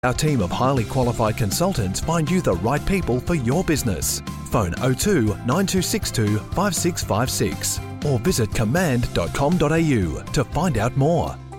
Our team of highly qualified consultants find you the right people for your business. Phone 02 9262 5656 or visit command.com.au to find out more.